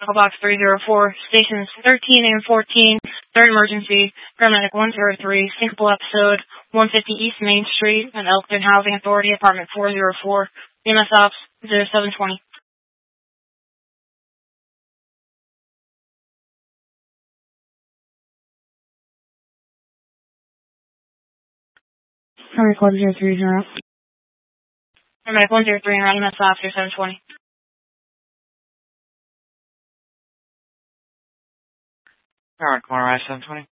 Echo Box 304, stations 13 and 14, third emergency, paramedic 103, syncopal episode, 150 East Main Street, and Elkton Housing Authority, apartment 404, EMS Ops 0720. Paramedic 103 is around. Paramedic 103 around EMS Ops 0720. Alright, Corner Rise 720.